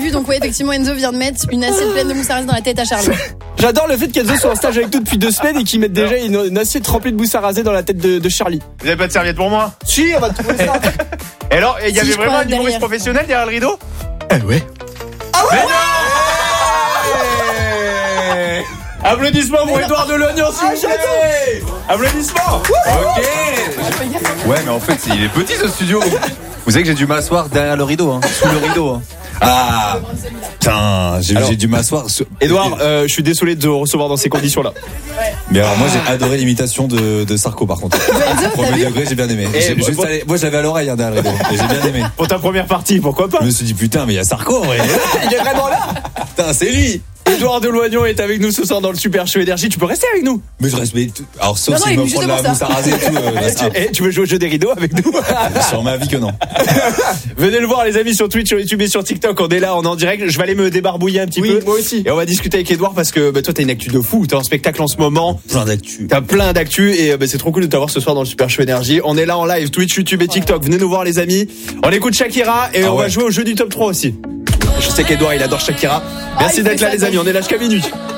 vu, donc ouais, effectivement, Enzo vient de mettre une assiette pleine de mousse à raser dans la tête à Charlie. J'adore le fait qu'Enzo soit en stage avec nous depuis 2 semaines et qu'il mette déjà une assiette remplie de mousse à raser dans la tête de Charlie. Vous avez pas de serviette pour moi? Si, on va trouver ça. Et alors, il y avait je vraiment crois, un humoriste derrière. professionnel derrière le rideau? Ouais. Mais non! Applaudissements pour Edouard de Lognan, s'il vous plaît. Applaudissements. Ok. Ouais, mais en fait, il est petit ce studio. Vous savez que j'ai dû m'asseoir derrière le rideau, sous le rideau. Ah, putain, j'ai dû m'asseoir. Edouard, je suis désolé de te recevoir dans ces conditions-là. Mais alors moi j'ai adoré l'imitation de Sarko par contre. Premier degré, j'ai bien aimé. Moi j'avais à l'oreille derrière le rideau, et j'ai bien aimé. Pour ta première partie, pourquoi pas? Je me suis dit putain, mais il y a Sarko, ouais. Il est vraiment là. Putain, c'est lui. Edouard de Lognan est avec nous ce soir dans le Super Show Énergie. Tu peux rester avec nous. Mais je reste. Alors sauf Non, s'il il me est prend de juste la pour ça. mousse à raser et tout. Tu veux jouer au jeu des rideaux avec nous? Sur ma vie que non. Venez le voir les amis sur Twitch, sur YouTube et sur TikTok. On est là, on est en direct. Je vais aller me débarbouiller un petit peu. Moi aussi. Et on va discuter avec Edouard parce que toi t'as une actu de fou. T'as un spectacle en ce moment. Plein d'actu. T'as plein d'actu et c'est trop cool de t'avoir ce soir dans le Super Show Énergie. On est là en live, Twitch, YouTube et TikTok. Venez nous voir les amis. On écoute Shakira et on va jouer au jeu du top 3 aussi. Je sais qu'Edouard il adore Shakira. Merci d'être là les amis, on est là jusqu'à minuit.